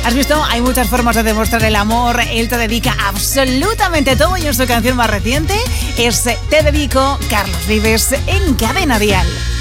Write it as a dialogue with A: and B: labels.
A: ¿Has visto? Hay muchas formas de demostrar el amor. Él te dedica absolutamente todo y en su canción más reciente es Te Dedico, Carlos Vives en Cadena Dial.